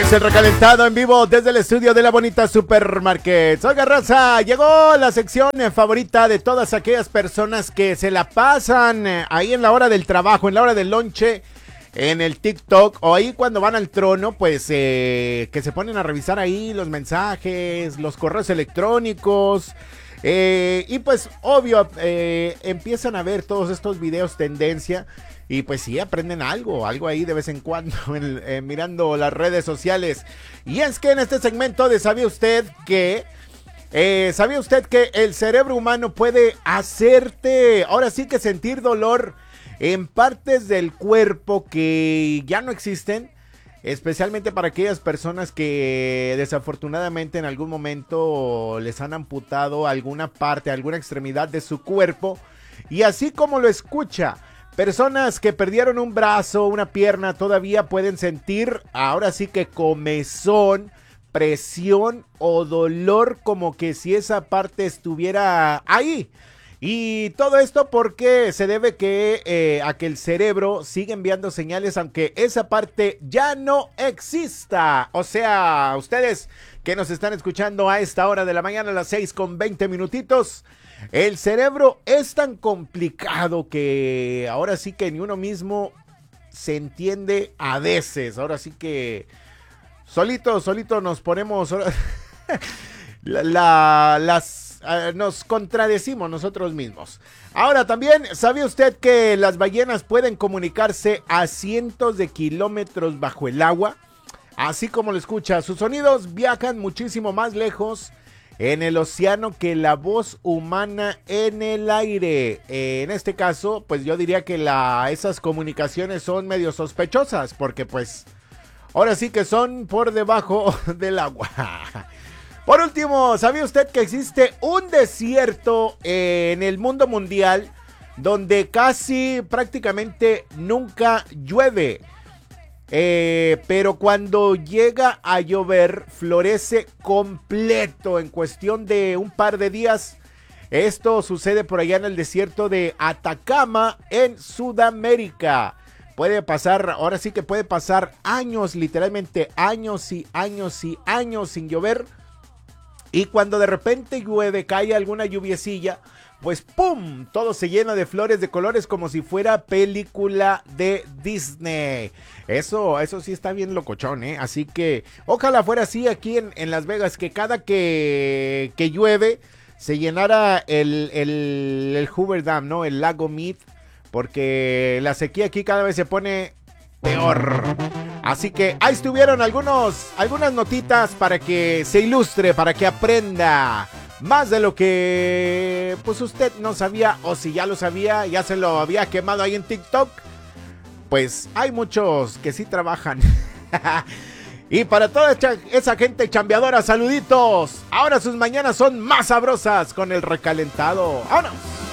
Es el recalentado en vivo desde el estudio de la bonita Supermarket. Oiga, raza, llegó la sección favorita de todas aquellas personas que se la pasan ahí en la hora del trabajo, en la hora del lonche, en el TikTok o ahí cuando van al trono, pues que se ponen a revisar ahí los mensajes, los correos electrónicos. Y pues obvio empiezan a ver todos estos videos tendencia. Y pues sí, aprenden algo ahí de vez en cuando mirando las redes sociales. Y es que en este segmento de ¿sabía usted que el cerebro humano puede hacerte, ahora sí que sentir dolor en partes del cuerpo que ya no existen? Especialmente para aquellas personas que desafortunadamente en algún momento les han amputado alguna parte, alguna extremidad de su cuerpo. Y así como lo escucha, personas que perdieron un brazo, una pierna, todavía pueden sentir, ahora sí que comezón, presión o dolor, como que si esa parte estuviera ahí. Y todo esto porque se debe a que el cerebro sigue enviando señales aunque esa parte ya no exista. O sea, ustedes que nos están escuchando a esta hora de la mañana, a las 6:20. El cerebro es tan complicado que ahora sí que ni uno mismo se entiende a veces. Ahora sí que solito nos ponemos nos contradecimos nosotros mismos. Ahora también, ¿sabía usted que las ballenas pueden comunicarse a cientos de kilómetros bajo el agua? Así como lo escucha, sus sonidos viajan muchísimo más lejos en el océano que la voz humana en el aire. En este caso, pues yo diría que esas comunicaciones son medio sospechosas, porque pues ahora sí que son por debajo del agua. Por último, ¿sabía usted que existe un desierto en el mundo mundial donde casi prácticamente nunca llueve? Pero cuando llega a llover florece completo en cuestión de un par de días. Esto sucede por allá en el desierto de Atacama en Sudamérica. Puede pasar, ahora sí que puede pasar años, literalmente años y años y años sin llover. Y cuando de repente llueve, cae alguna lluviecilla, pues ¡pum! Todo se llena de flores de colores como si fuera película de Disney. Eso sí está bien locochón, ¿eh? Así que ojalá fuera así aquí en Las Vegas, que cada que llueve se llenara el Hoover Dam, ¿no? El lago Mead, porque la sequía aquí cada vez se pone peor. Así que ahí estuvieron algunas notitas para que se ilustre, para que aprenda más de lo que pues usted no sabía, o si ya lo sabía, ya se lo había quemado ahí en TikTok. Pues hay muchos que sí trabajan. Y para toda esa gente chambeadora, saluditos. Ahora sus mañanas son más sabrosas con el recalentado. ¡Vámonos!